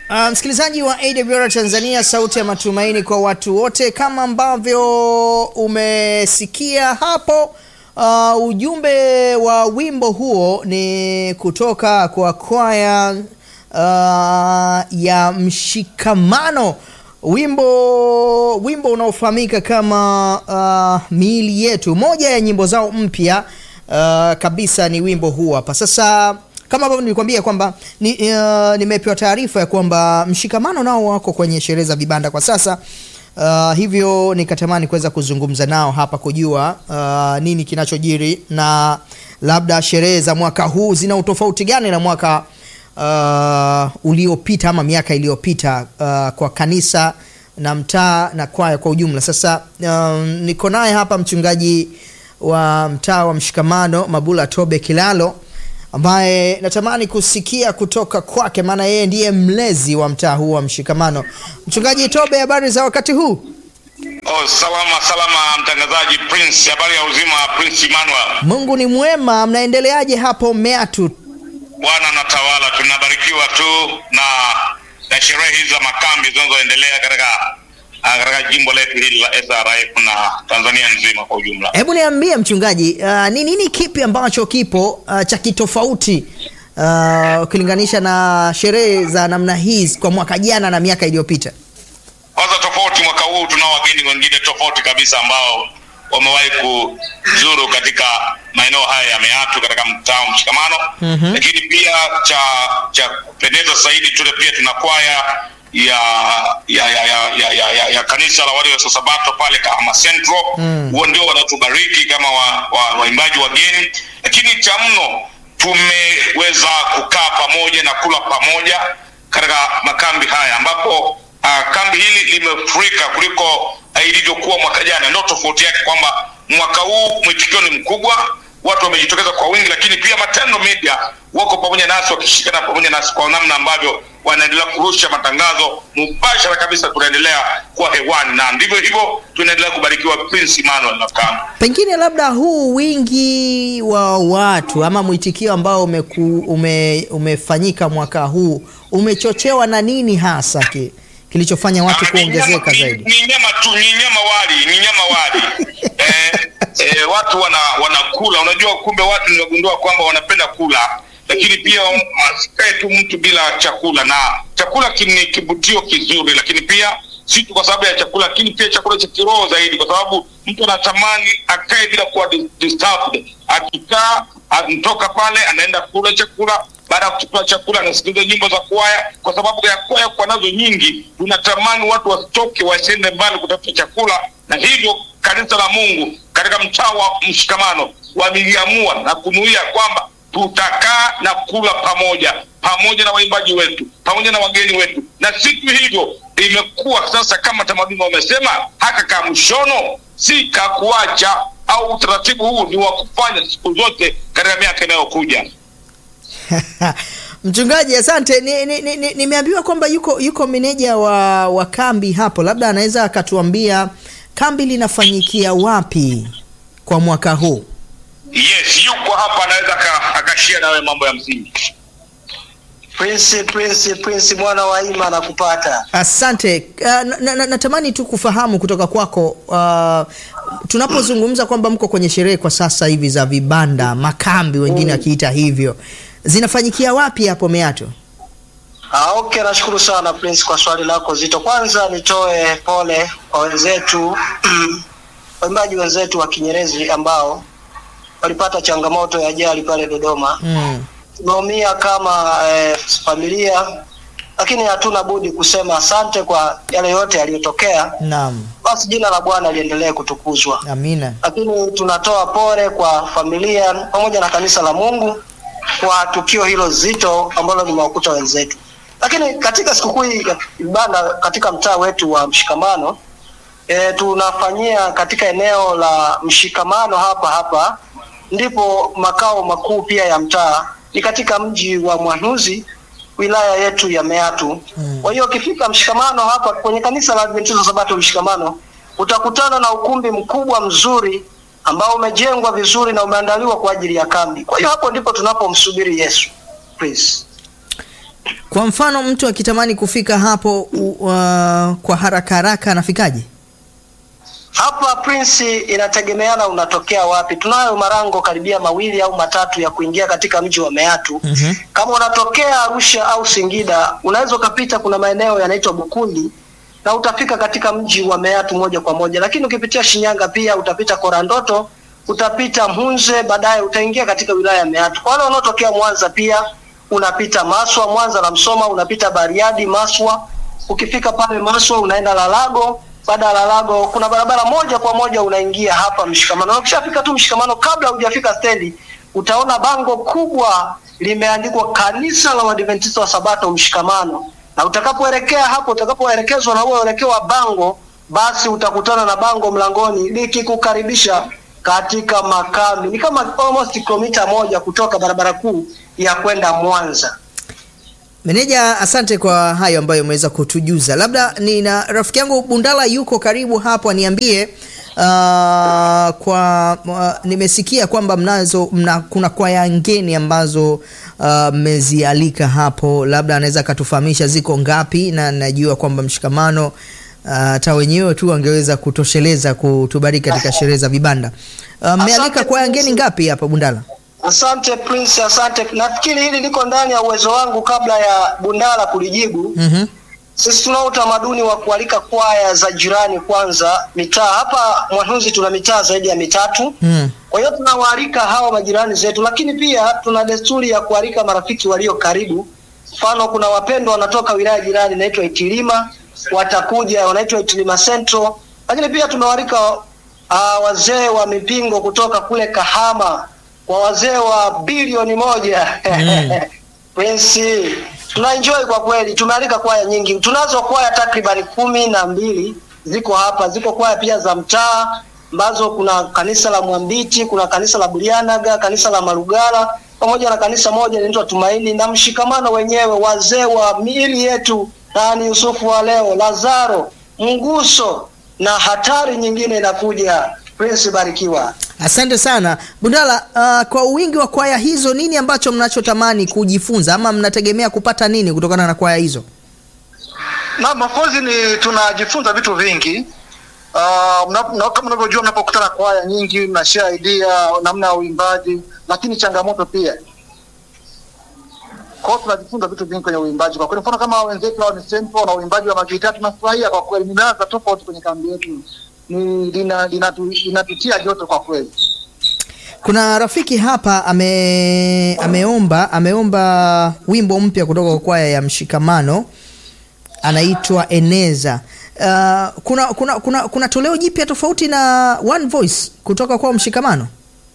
Msikilizaji wa AWR Tanzania, sauti ya matumaini kwa watu wote, kama ambavyo umesikia hapo, ujumbe wa wimbo huo ni kutoka kwa kwaya ya Mshikamano. Wimbo unaofahamika kama Miili Yetu. Moja ya nyimbo zao mpya kabisa ni wimbo huu hapa. Sasa kama ambavyo nilikwambia kwamba nimepewa taarifa ya kwamba Mshikamano nao wako kwenye sherehe za vibanda kwa sasa. Hivyo nikatamani kuweza kuzungumza nao hapa kujua nini kinachojiri, na labda sherehe za mwaka huu zina utofauti gani na mwaka uliopita ama miaka iliyopita kwa kanisa na mtaa na kwaya kwa ujumla. Sasa niko naye hapa mchungaji wa mtaa wa Mshikamano, Mabula Tobe Kilalo, ambaye natamani kusikia kutoka kwake, maana yeye ndiye mlezi wa mtaa huu wa Mshikamano. Mchungaji Tobe, habari za wakati huu? Salama mtangazaji Prince, habari ya uzima Prince Emmanuel. Mungu ni mwema, mnaendeleaje hapo Meatu? Bwana anatawala, tunabarikiwa tu na sherehe hizi za makambi zinazoendelea katika jimbo letu hili la SRF na Tanzania nzima kwa ujumla. Hebu niambie mchungaji, ni nini kipi ambacho kipo cha kitofauti ukilinganisha na sherehe za namna hizi kwa mwaka jana na miaka iliyopita? Kwanza tofauti mwaka huu, tunao wageni wengine tofauti kabisa ambao wamewahi kuzuru katika maeneo haya ya Meatu katika mtaa wa Mshikamano. Lakini pia cha kupendeza zaidi pia tuna kwaya ya kanisa la Waadventista wa Sabato pale kama Central. Huo ndio wanatubariki kama waimbaji wageni. Lakini cha mno, tumeweza kukaa pamoja na kula pamoja katika makambi haya, ambapo kambi hili limefurika kuliko ilivyokuwa mwaka jana. Ndio tofauti yake kwamba mwaka huu mwitikio ni mkubwa, watu wamejitokeza kwa wingi, lakini pia Matendo Media wako pamoja nasi, wakishikana pamoja nasi kwa namna ambavyo wanaendelea kurusha matangazo mubashara kabisa. Tunaendelea kwa hewani na ndivyo hivyo tunaendelea kubarikiwa Prince Emmanuel na kama. Pengine labda huu wingi wa watu ama mwitikio ambao umefanyika mwaka huu umechochewa na nini hasa kilichofanya watu kuongezeka zaidi? Ni nyama wali. Watu wanakula. Unajua, kumbe watu nimegundua kwamba wanapenda kula, lakini pia asikae tu mtu bila chakula, na chakula ni kivutio kizuri, lakini pia si tu kwa sababu ya chakula, lakini pia chakula cha kiroho zaidi, kwa sababu mtu anatamani akae bila kuwa disturbed. Akikaa anatoka pale anaenda kula chakula, baada ya kuchukua chakula anasikiliza nyimbo za kwaya, kwa sababu ya kwaya kwa nazo nyingi. Tunatamani watu wasitoke, wasiende mbali kutafuta chakula, na hivyo kanisa la Mungu katika mtaa wa Mshikamano wameliamua na kunuia kwamba tutakaa na kula pamoja na waimbaji wetu, pamoja na wageni wetu. Na siku hivyo imekuwa sasa kama tamaduni. Wamesema haka kamshono si kakuacha, au utaratibu huu ni wa kufanya siku zote katika miaka inayokuja. Mchungaji, asante. Nimeambiwa kwamba yuko meneja wa kambi hapo, labda anaweza akatuambia kambi linafanyikia wapi kwa mwaka huu? Yes, yuko hapa, anaweza akashia nawe mambo ya msingi. Prince mwana wa Ima nakupata. Asante. Natamani tu kufahamu kutoka kwako, tunapozungumza kwamba mko kwenye sherehe kwa sasa hivi za vibanda, makambi wengine wakiita hivyo, zinafanyikia wapi hapo Meatu? Okay, nashukuru sana Prince kwa swali lako zito. Kwanza nitoe pole kwa wenzetu waimbaji wenzetu wa Kinyerezi ambao walipata changamoto ya ajali pale Dodoma. Tumeumia kama familia, lakini hatuna budi kusema asante kwa yale yote yaliyotokea. Naam. Basi jina la Bwana liendelee kutukuzwa. Amina. Lakini tunatoa pole kwa familia pamoja na kanisa la Mungu kwa tukio hilo zito ambalo limewakuta wenzetu. Lakini katika sikukuu ya ibada katika mtaa wetu wa Mshikamano, tunafanyia katika eneo la Mshikamano hapa ndipo makao makuu pia ya mtaa, ni katika mji wa Mwanuzi, wilaya yetu ya Meatu. Kwa hiyo ukifika Mshikamano hapa kwenye kanisa la Waadventista wa Sabato Mshikamano, utakutana na ukumbi mkubwa mzuri ambao umejengwa vizuri na umeandaliwa kwa ajili ya kambi. Kwa hiyo hapo ndipo tunapomsubiri Yesu. Please. Kwa mfano mtu akitamani kufika hapo kwa haraka anafikaje? Hapa Prince, inategemeana unatokea wapi. Tunayo marango karibia 2 au 3 ya kuingia katika mji wa Meatu. Kama unatokea Arusha au Singida, unaweza ukapita, kuna maeneo yanaitwa Bukundi na utafika katika mji wa Meatu moja kwa moja. Lakini ukipitia Shinyanga pia utapita Korandoto, utapita Mhunze, baadaye utaingia katika wilaya ya Meatu. Kwa wale wanaotokea Mwanza pia unapita Maswa, Mwanza na Msoma, unapita Bariadi, Maswa. Ukifika pale Maswa unaenda Lalago, baada ya Lalago kuna barabara moja kwa moja unaingia hapa Mshikamano. Na ukishafika tu Mshikamano, kabla hujafika stendi, utaona bango kubwa limeandikwa Kanisa la Waadventista wa Sabato Mshikamano. Na utakapoelekea hapo, utakapoelekezwa na huo uelekeo wa bango, basi utakutana na bango mlangoni likikukaribisha katika makambi. Ni kama almost kilomita 1 kutoka barabara kuu ya kwenda Mwanza. Meneja, asante kwa hayo ambayo umeweza kutujuza. Labda nina rafiki yangu Bundala yuko karibu hapo, aniambie nimesikia kwamba kuna kwaya ngeni ambazo mmezialika hapo, labda anaweza katufahamisha ziko ngapi, na najua kwamba Mshikamano hata wenyewe tu angeweza kutosheleza kutubariki katika sherehe za vibanda. Mmealika kwaya ngeni ngapi hapa Bundala? Asante Prince, asante. Nafikiri hili liko ndani ya uwezo wangu kabla ya Bundala kulijibu. Sisi tunao utamaduni wa kualika kwaya za jirani kwanza, mitaa. Hapa Mwanhuzi tuna mitaa zaidi ya 3. Kwa hiyo tunawaalika hawa majirani zetu, lakini pia tuna desturi ya kualika marafiki walio karibu. Mfano, kuna wapendwa wanatoka wilaya jirani inaitwa Itilima, watakuja, wanaitwa Itilima Central. Lakini pia tunawaalika wazee wa mipingo kutoka kule Kahama, kwa wazee wa bilioni 1. Prince, tunaenjoy kwa kweli. Tumealika kwaya nyingi. Tunazo kwaya takriban 12 ziko hapa. Ziko kwaya pia za mtaa ambazo kuna kanisa la Mwambiti, kuna kanisa la Bulianaga, kanisa la Marugala, pamoja na kanisa moja linaitwa Tumaini, na Mshikamano wenyewe, wazee wa miili yetu, Nani Yusufu wa leo, Lazaro, Mguso na hatari nyingine inakuja. Prince, barikiwa. Asante sana Bundala. Kwa wingi wa kwaya hizo, nini ambacho mnachotamani kujifunza ama mnategemea kupata nini kutokana na kwaya hizo? Na mafunzo ni tunajifunza vitu vingi. Kama unavyojua, mnapokutana kwaya nyingi mnashare idea namna ya uimbaji, lakini changamoto pia. Kwa hiyo tunajifunza vitu vingi kwenye uimbaji. Kwa kweli, mfano kama wenzetu wa Nisempo na uimbaji wa magitaa tunafurahia kwa kweli. Ninaanza tofauti kwenye kambi yetu. Linatutia joto kwa kweli. Kuna rafiki hapa ameomba wimbo mpya kutoka kwa kwaya ya Mshikamano, anaitwa Eneza. Kuna toleo jipya tofauti na One Voice kutoka kwa Mshikamano?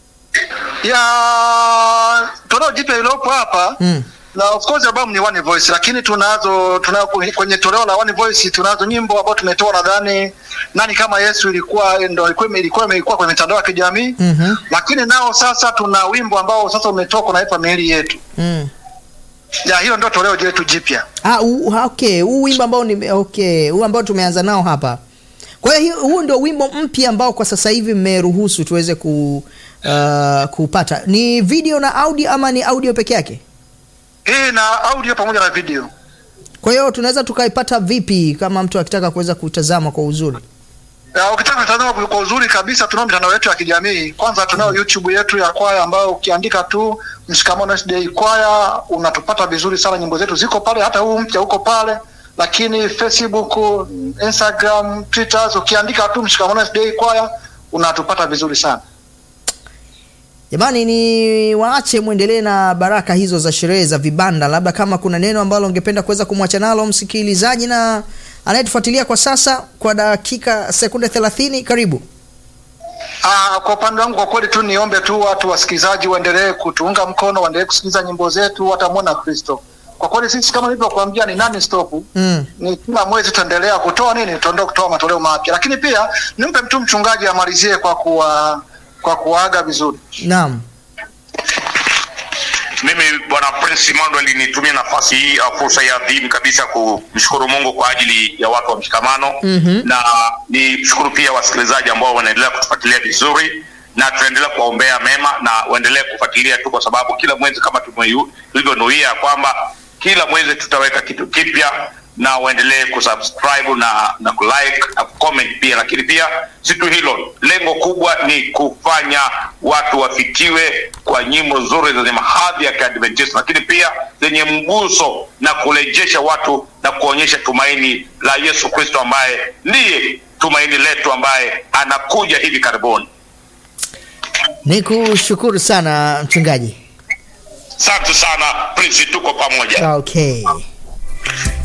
Toleo jipya lilopo hapa na of course albamu ni One Voice, lakini tunazo kwenye toleo la One Voice tunazo nyimbo ambazo tumetoa, nadhani Nani Kama Yesu ilikuwa kwenye mitandao ya kijamii. Lakini nao sasa tuna wimbo ambao sasa umetoka unaitwa Miili Yetu. Hiyo ndio toleo letu jipya. Okay, huu wimbo ambao huu ambao tumeanza nao hapa. Kwa hiyo huu ndio wimbo mpya ambao kwa sasa hivi mmeruhusu tuweze kupata. Ni video na audio ama ni audio peke yake? Na audio pamoja na video. Kwa hiyo tunaweza tukaipata vipi kama mtu akitaka kuweza kutazama kwa uzuri? Ukitaka kutazama kwa uzuri kabisa, tunao mitandao yetu ya kijamii. Kwanza tunao YouTube yetu ya kwaya ambayo ukiandika tu Mshikamano SDA kwaya unatupata vizuri sana, nyimbo zetu ziko pale, hata huu mpya uko pale. Lakini Facebook, Instagram, Twitter, ukiandika tu Mshikamano SDA kwaya unatupata vizuri sana. Jamani, ni waache muendelee na baraka hizo za sherehe za vibanda. Labda kama kuna neno ambalo ungependa kuweza kumwacha nalo msikilizaji na anayetufuatilia kwa sasa kwa dakika sekunde 30, karibu. Kwa upande wangu kwa kweli tu niombe tu watu wasikilizaji waendelee kutuunga mkono, waendelee kusikiliza nyimbo zetu, watamwona Kristo. Kwa kweli sisi kama nilivyokuambia ni nani stop. Ni kila mwezi tuendelea kutoa kutoa matoleo mapya. Lakini pia nimpe mtu mchungaji amalizie kwa kuaga vizuri. Naam. Mimi Bwana Prince Emmanuel nitumie nafasi hii fursa ya adhimu kabisa kumshukuru Mungu kwa ajili ya watu wa Mshikamano. Na nishukuru pia wasikilizaji ambao wanaendelea kutufuatilia vizuri, na tunaendelea kuwaombea mema na waendelee kufuatilia tu, kwa sababu kila mwezi kama tulivyonuia kwamba kila mwezi tutaweka kitu kipya, na waendelee kusubscribe na kulike na comment pia. Lakini pia si tu hilo, lengo kubwa ni kufanya watu wafikiwe kwa nyimbo nzuri zenye mahadhi ya Kiadventista, lakini pia zenye mguso na kurejesha watu na kuonyesha tumaini la Yesu Kristo ambaye ndiye tumaini letu, ambaye anakuja hivi karibuni. Nikushukuru sana mchungaji. Asante sana Prince, tuko pamoja. Okay.